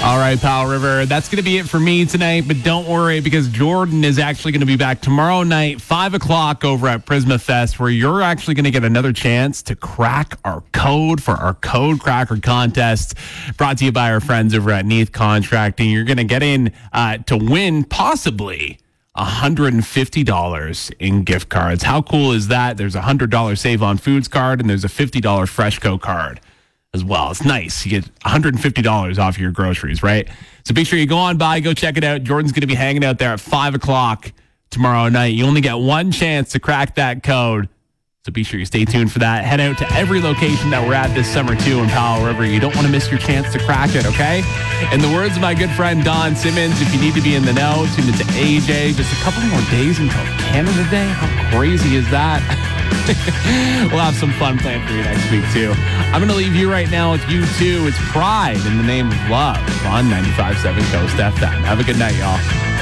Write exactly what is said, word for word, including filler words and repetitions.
All right, Powell River. That's going to be it for me tonight, but don't worry because Jordan is actually going to be back tomorrow night, five o'clock over at Prisma Fest, where you're actually going to get another chance to crack our code for our Code Cracker contest, brought to you by our friends over at Neath Contracting. You're going to get in uh, to win possibly one hundred fifty dollars in gift cards. How cool is that? There's a one hundred dollars Save on Foods card, and there's a fifty dollars Freshco card as well. It's nice. You get one hundred fifty dollars off your groceries, right? So be sure you go on by, go check it out. Jordan's going to be hanging out there at five o'clock tomorrow night. You only get one chance to crack that code. So be sure you stay tuned for that. Head out to every location that we're at this summer, too, in Powell River. You don't want to miss your chance to crack it, okay? In the words of my good friend Don Simmons, if you need to be in the know, tune into A J. Just a couple more days until Canada Day. How crazy is that? We'll have some fun planned for you next week, too. I'm going to leave you right now with you, too. It's Pride in the Name of Love on ninety-five point seven Coast F M. Have a good night, y'all.